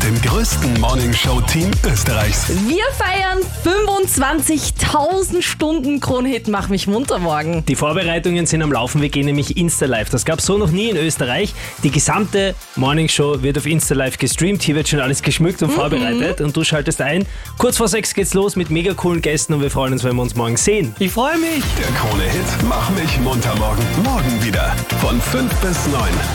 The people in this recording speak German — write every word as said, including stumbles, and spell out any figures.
dem größten Morningshow-Team Österreichs. Wir feiern fünfundzwanzigtausend Stunden Kronhit Mach mich munter morgen. Die Vorbereitungen sind am Laufen, wir gehen nämlich Insta-Live. Das gab es so noch nie in Österreich. Die gesamte Morningshow wird auf Insta-Live gestreamt. Hier wird schon alles geschmückt und mhm. vorbereitet. Und du schaltest ein. Kurz vor sechs geht's los mit mega coolen Gästen und wir freuen uns, wenn wir uns morgen sehen. Ich freue mich. Der Krone-Hit Mach mich munter morgen. Morgen wieder von fünf bis neun.